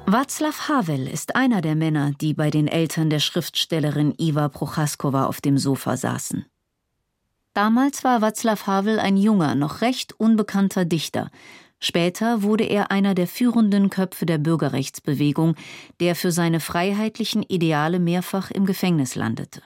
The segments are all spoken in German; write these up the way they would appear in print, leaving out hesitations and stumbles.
Václav Havel ist einer der Männer, die bei den Eltern der Schriftstellerin Iva Prochaskowa auf dem Sofa saßen. Damals war Václav Havel ein junger, noch recht unbekannter Dichter. Später wurde er einer der führenden Köpfe der Bürgerrechtsbewegung, der für seine freiheitlichen Ideale mehrfach im Gefängnis landete.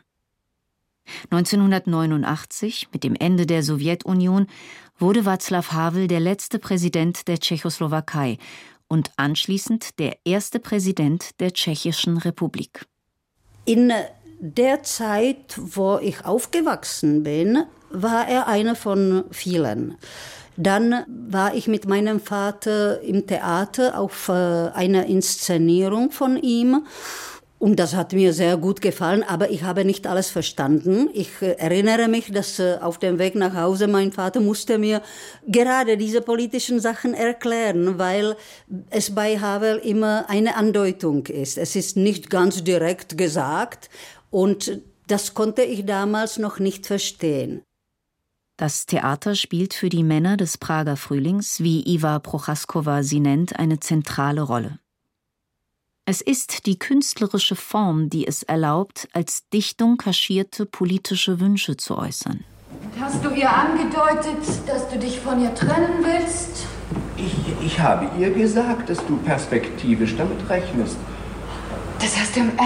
1989, mit dem Ende der Sowjetunion, wurde Václav Havel der letzte Präsident der Tschechoslowakei und anschließend der erste Präsident der Tschechischen Republik. In der Zeit, wo ich aufgewachsen bin, war er einer von vielen. Dann war ich mit meinem Vater im Theater auf einer Inszenierung von ihm. Und das hat mir sehr gut gefallen, aber ich habe nicht alles verstanden. Ich erinnere mich, dass auf dem Weg nach Hause mein Vater musste mir gerade diese politischen Sachen erklären, weil es bei Havel immer eine Andeutung ist. Es ist nicht ganz direkt gesagt und das konnte ich damals noch nicht verstehen. Das Theater spielt für die Männer des Prager Frühlings, wie Iva Prochaskowa sie nennt, eine zentrale Rolle. Es ist die künstlerische Form, die es erlaubt, als Dichtung kaschierte politische Wünsche zu äußern. Hast du ihr angedeutet, dass du dich von ihr trennen willst? Ich habe ihr gesagt, dass du perspektivisch damit rechnest. Das hast du im